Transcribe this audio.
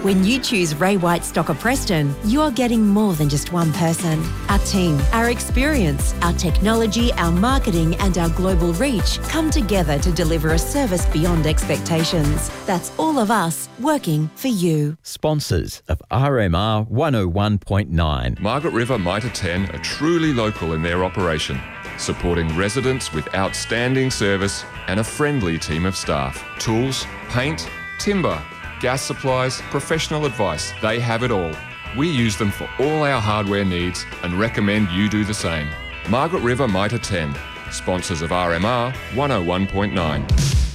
When you choose Ray White Stocker Preston, you're getting more than just one person. Our team, our experience, our technology, our marketing and our global reach come together to deliver a service beyond expectations. That's all of us working for you. Sponsors of RMR 101.9. Margaret River Mitre 10 are truly local in their operation, supporting residents with outstanding service and a friendly team of staff. Tools, paint, timber, gas supplies, professional advice, they have it all. We use them for all our hardware needs and recommend you do the same. Margaret River Mitre 10, sponsors of RMR 101.9.